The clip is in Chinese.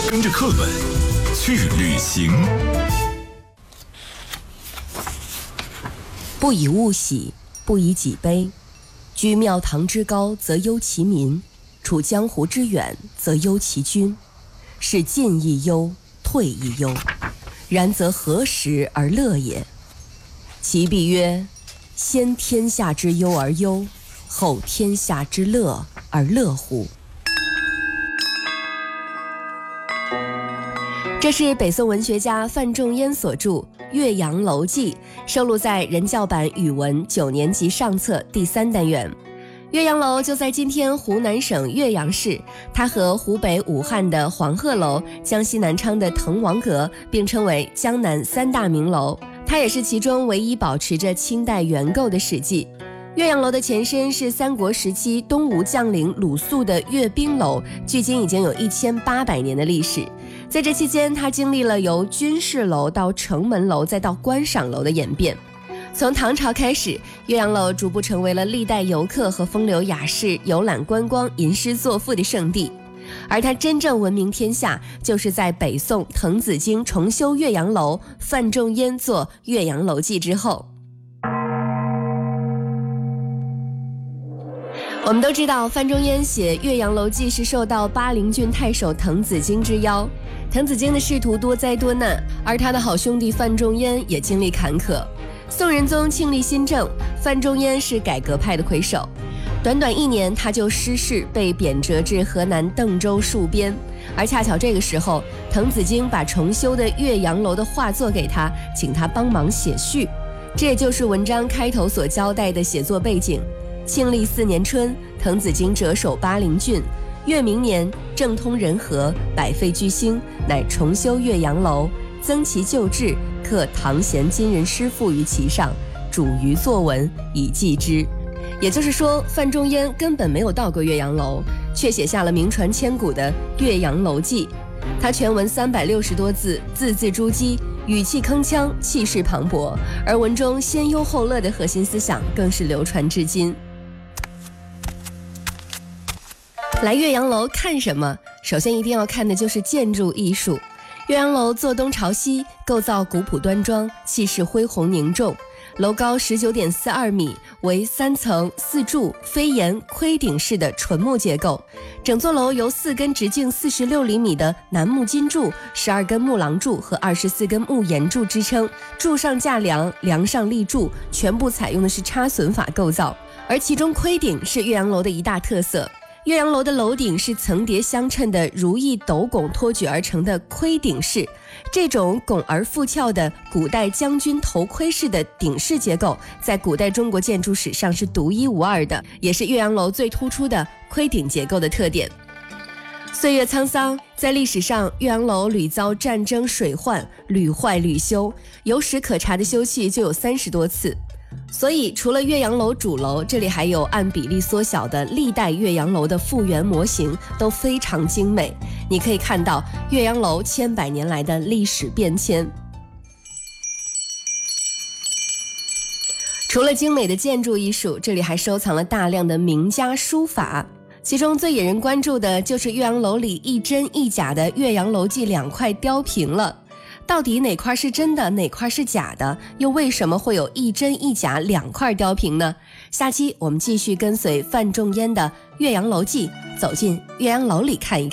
跟着课本去旅行。 不以物喜，不以己悲。居庙堂之高，则忧其民；处江湖之远，则忧其君。是进亦忧，退亦忧。然则何时而乐也？其必曰：先天下之忧而忧，后天下之乐而乐乎？这是北宋文学家范仲淹所著《岳阳楼记》，收录在人教版语文9年级上册第3单元。岳阳楼就在今天湖南省岳阳市，它和湖北武汉的黄鹤楼、江西南昌的滕王阁并称为江南3大名楼。它也是其中唯一保持着清代原构的史记。岳阳楼的前身是三国时期东吴将领鲁肃的阅兵楼，距今已经有1800年的历史。在这期间，它经历了由军事楼到城门楼再到观赏楼的演变。从唐朝开始，岳阳楼逐步成为了历代游客和风流雅士游览观光、吟诗作赋的圣地。而它真正闻名天下，就是在北宋滕子京重修岳阳楼，范仲淹作《岳阳楼记》之后。我们都知道，范仲淹写《岳阳楼记》是受到巴陵郡太守滕子京之邀。滕子京的仕途多灾多难，而他的好兄弟范仲淹也经历坎坷。宋仁宗庆历新政，范仲淹是改革派的魁首。短短1年，他就失势被贬谪至河南邓州戍边。而恰巧这个时候，滕子京把重修的岳阳楼的画作给他，请他帮忙写序。这也就是文章开头所交代的写作背景。庆历4年春，滕子京谪守巴陵郡。越明年，政通人和，百废具兴，乃重修岳阳楼，增其旧制，刻唐贤今人诗赋于其上，主于作文，以记之。也就是说，范仲淹根本没有到过岳阳楼，却写下了名传千古的《岳阳楼记》。他全文360多字，字字珠玑，语气铿锵，气势磅礴，而文中先忧后乐的核心思想更是流传至今。来岳阳楼看什么？首先一定要看的就是建筑艺术。岳阳楼坐东朝西，构造古朴端庄，气势恢宏凝重。楼高19.42米，为3层4柱飞檐盔顶式的纯木结构。整座楼由4根直径46厘米的楠木金柱、12根木廊柱和24根木檐柱支撑，柱上架梁，梁上立柱，全部采用的是插榫法构造。而其中盔顶是岳阳楼的一大特色。岳阳楼的楼顶是层叠相称的如意斗拱托举而成的盔顶式，这种拱而复翘的古代将军头盔式的顶式结构，在古代中国建筑史上是独一无二的，也是岳阳楼最突出的盔顶结构的特点。岁月沧桑，在历史上，岳阳楼屡遭战争水患，屡坏屡修，有史可查的修葺就有30多次。所以除了岳阳楼主楼，这里还有按比例缩小的历代岳阳楼的复原模型，都非常精美。你可以看到岳阳楼千百年来的历史变迁。除了精美的建筑艺术，这里还收藏了大量的名家书法，其中最引人关注的就是岳阳楼里一真一假的《岳阳楼记》2块雕屏了。到底哪块是真的，哪块是假的？又为什么会有一真一假2块雕屏呢？下期我们继续跟随范仲淹的《岳阳楼记》，走进岳阳楼里看一看。